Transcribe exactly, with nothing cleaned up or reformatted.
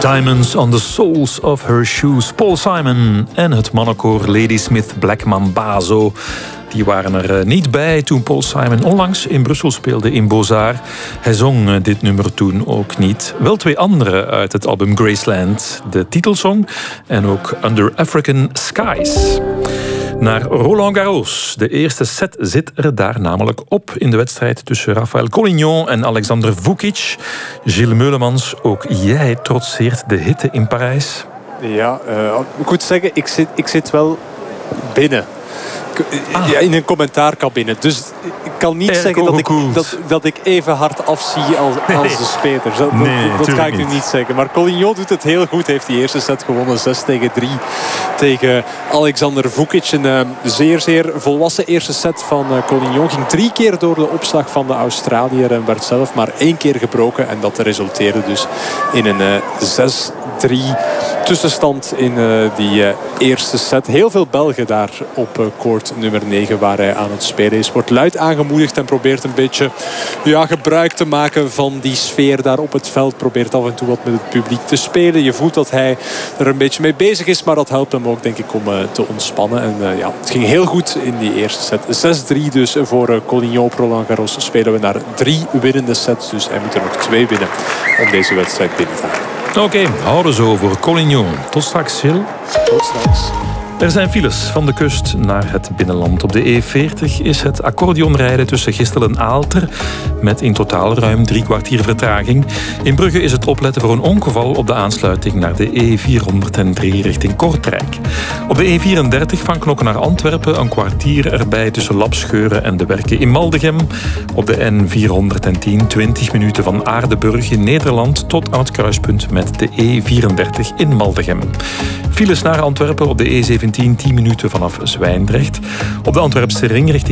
Diamonds on the soles of her shoes. Paul Simon en het mannenkoor Ladysmith Black Mambazo. Die waren er niet bij toen Paul Simon onlangs in Brussel speelde in Beaux-Arts. Hij zong dit nummer toen ook niet. Wel twee andere uit het album Graceland. De titelsong en ook Under African Skies. Naar Roland Garros. De eerste set zit er daar namelijk op in de wedstrijd tussen Rafael Collignon en Alexander Vukic. Gilles Meulemans, ook jij trotseert de hitte in Parijs. Ja, uh, ik moet zeggen, ik zit, ik zit wel binnen. Ah. Ja, in een commentaarcabine. Dus ik kan niet zeggen dat ik, dat, dat ik even hard afzie als, als nee. de spelers. Dat, nee, dat, dat ga ik nu niet. niet zeggen. Maar Collignon doet het heel goed. Heeft die eerste set gewonnen. zes tegen drie tegen Alexander Vukic. Een uh, zeer, zeer volwassen eerste set van uh, Collignon. Ging drie keer door de opslag van de Australiër. En werd zelf maar één keer gebroken. En dat resulteerde dus in een uh, zes drie tussenstand in uh, die uh, eerste set. Heel veel Belgen daar op uh, koord nummer negen waar hij aan het spelen is. Wordt luid aangemoedigd en probeert een beetje ja, gebruik te maken van die sfeer daar op het veld. Probeert af en toe wat met het publiek te spelen. Je voelt dat hij er een beetje mee bezig is, maar dat helpt hem ook denk ik om uh, te ontspannen. En uh, ja, het ging heel goed in die eerste set. zes drie dus voor uh, Collignon op Roland Garros. Spelen we naar drie winnende sets. Dus hij moet er nog twee winnen om deze wedstrijd binnen te halen. Oké, okay, houden zo voor Collignon. Tot straks, Gilles. Tot straks. Er zijn files van de kust naar het binnenland. Op de E veertig is het accordeonrijden tussen Gistel en Aalter met in totaal ruim drie kwartier vertraging. In Brugge is het opletten voor een ongeval op de aansluiting naar de E vierhonderddrie richting Kortrijk. Op de E vierendertig van Knokke naar Antwerpen een kwartier erbij tussen Lapscheuren en de Werken in Maldegem. Op de N vierhonderdtien twintig minuten van Aardenburg in Nederland tot aan het kruispunt met de E vierendertig in Maldegem. Files naar Antwerpen op de E zeventien tien minuten vanaf Zwijndrecht. Op de Antwerpse ring richting